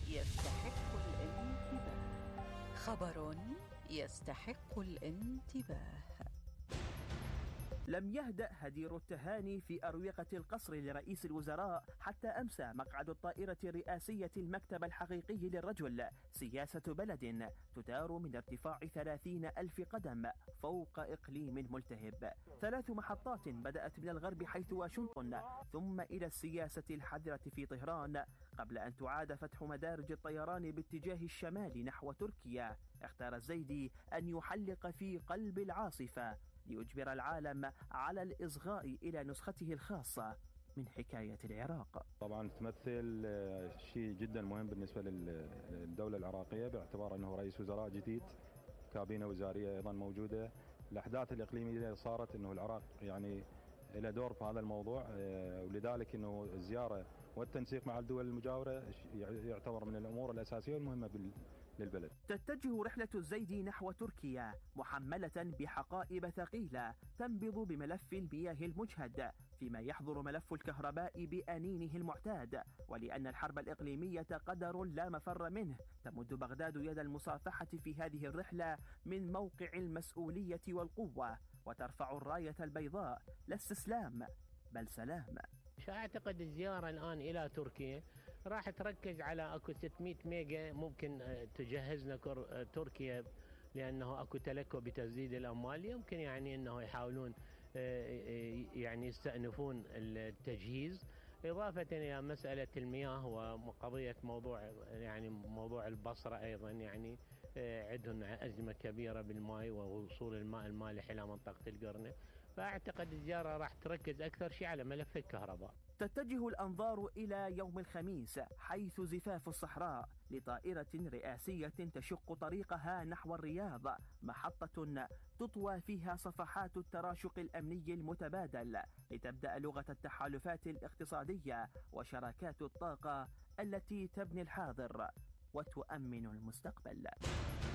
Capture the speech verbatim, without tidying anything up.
يستحق الانتباه. خبر يستحق الانتباه. لم يهدأ هدير التهاني في أروقة القصر لرئيس الوزراء حتى أمسى مقعد الطائرة الرئاسية المكتب الحقيقي للرجل، سياسة بلد تدار من ارتفاع ثلاثين ألف قدم فوق إقليم ملتهب. ثلاث محطات بدأت من الغرب حيث واشنطن، ثم إلى السياسة الحذرة في طهران، قبل أن تعاد فتح مدارج الطيران باتجاه الشمال نحو تركيا. اختار الزيدي أن يحلق في قلب العاصفة ليجبر العالم على الإصغاء إلى نسخته الخاصة من حكاية العراق. طبعا تمثل شيء جدا مهم بالنسبة للدولة العراقية، باعتبار أنه رئيس وزراء جديد، كابينة وزارية أيضا موجودة. الأحداث الإقليمية اللي صارت أنه العراق يعني له دور في هذا الموضوع، ولذلك أنه الزيارة والتنسيق مع الدول المجاورة يعتبر من الأمور الأساسية والمهمة للبلد. تتجه رحلة الزيدي نحو تركيا محملة بحقائب ثقيلة تنبض بملف المياه المجهد، فيما يحضر ملف الكهرباء بأنينه المعتاد. ولأن الحرب الإقليمية قدر لا مفر منه، تمد بغداد يد المصافحة في هذه الرحلة من موقع المسؤولية والقوة، وترفع الراية البيضاء، لا استسلام بل سلام. أعتقد الزيارة الآن إلى تركيا راح تركز على أكو ستمئة ميجا ممكن تجهزنا تركيا، لأنه أكو تلكؤ بتسديد الأموال، يمكن يعني أنه يحاولون يعني يستأنفون التجهيز، إضافة إلى مسألة المياه وقضية موضوع يعني موضوع البصرة أيضا، يعني عندهم أزمة كبيرة بالماء ووصول الماء المالح إلى منطقة القرنة. فأعتقد الزيارة راح تركز أكثر شيء على ملف الكهرباء. تتجه الأنظار إلى يوم الخميس حيث زفاف الصحراء لطائرة رئاسية تشق طريقها نحو الرياض، محطة تطوى فيها صفحات التراشق الأمني المتبادل لتبدأ لغة التحالفات الاقتصادية وشراكات الطاقة التي تبني الحاضر وتؤمن المستقبل.